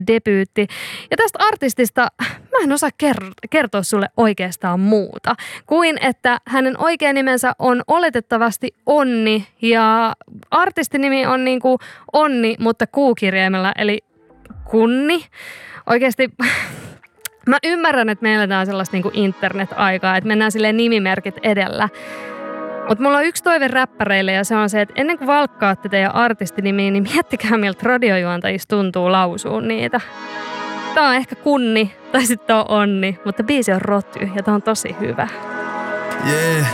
debyytti. Ja tästä artistista mä en osaa kertoa sulle oikeastaan muuta kuin, että hänen oikea nimensä on oletettavasti Onni ja artistinimi on niinku Onni, mutta kuukirjaimella eli Kunni. Oikeasti mä ymmärrän, että me eletään sellaista niinku internet-aikaa, että mennään silleen nimimerkit edellä. Mutta mulla on yksi toive räppäreille ja se on se, että ennen kuin valkkaatte teidän artistinimiä, niin miettikää miltä radiojuontajista tuntuu lausua niitä. Tää on ehkä Kunni tai sitten on Onni, mutta biisi on Roty ja tää on tosi hyvä. Yeah.